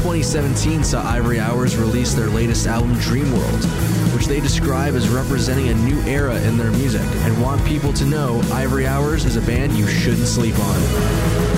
2017 saw Ivory Hours release their latest album, Dreamworld, which they describe as representing a new era in their music and want people to know Ivory Hours is a band you shouldn't sleep on.